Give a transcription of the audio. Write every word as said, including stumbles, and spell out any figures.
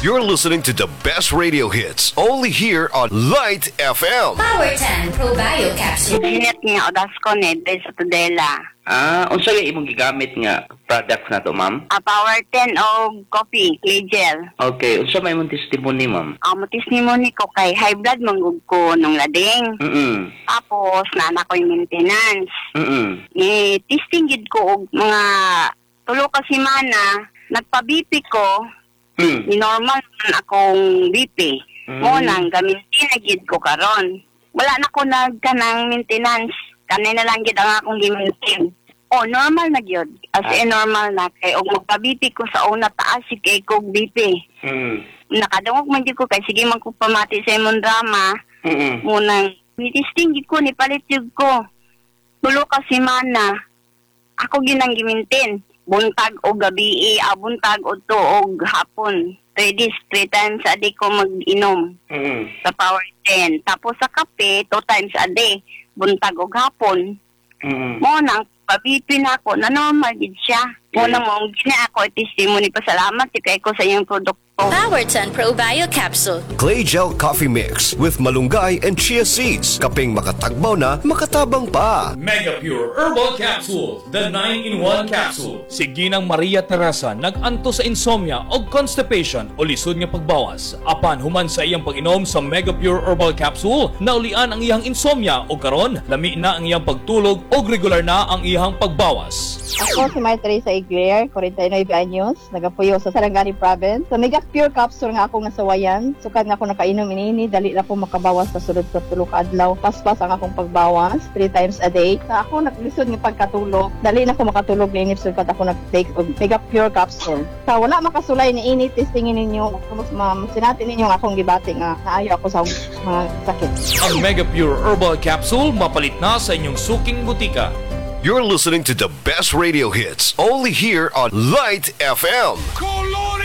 You're listening to the best radio hits only here on Light F M. Power ten Pro Bio Capsule. Init nga odas ko ni Des Tudela. Ah, unsa yung imong gigamit nga products na to, ma'am? A Power ten o coffee, clay gel. Okay, unsa may imong testimony, ma'am? Ang testimony ko kay high blood manggug ko nung lading. Mm. Tapos nana ko yung maintenance. Mm. Ni testing gid ko og mga tulo ka semana, nagpa-B P ko. Mm. Ni normal man akong B P. Mm. Mo nang gamintin na gid ko karon. Wala na ko nagkanang maintenance. Kanina lang gid ang akong gimintin. Oh, normal na gyud. As in normal na kay og magpa-B P ko sa una taas si kay kog B P. Mm. Nakadungog man gyud ko kay sige man ko pamati sa imong drama. Mm. Munang ni-testing gid ko ni palit gyud ko. Tulo ka semana. Ako ginang gimintin. Buntag o gabi, ah, buntag o to og hapon. Three days, three times a day ko mag-inom Mm. sa Power ten. Tapos sa kape, two times a day. Buntag o hapon. Mm. Mo nang pabipin ako na normal gid siya. Mo nang mo gina ako testimony pasalamat kay ko sa iyong produkto. Power ten Pro Bio Capsule. Clay Gel Coffee Mix with malunggay and chia seeds. Kaping makatagbaw na, makatabang pa. Mega Pure Herbal Capsule, the nine in one capsule. Si Ginang Maria Teresa nag-anto sa insomnia o constipation o lisod nga pagbawas. Apan human sa iyang pag-inom sa Mega Pure Herbal Capsule, naulian ang iyang insomnia o karon lami na ang iyang pagtulog o regular na ang iyang pagbawas. Ako si Maria Teresa Igler, forty-nine anyos, nagapuyo sa Sarangani Province. So, Mega Pure Capsule nga ako nasawayan. Sukad nga ako nakainom inini, dali na ako makabawas sa sulod sa tulog adlaw. Paspas ang akong pagbawas, three times a day. Sa ako naglisod ng pagkatulog, dali na ako makatulog na inip sukad ako nag-take og Mega Pure Capsule. Sa wala makasulay ni ini, testingin ninyo, mas sinatin ninyo nga akong gibati nga naayo ako sa mga sakit. Ang Mega Pure Herbal Capsule mapalit na sa inyong suking butika. You're listening to the best radio hits only here on Light F M.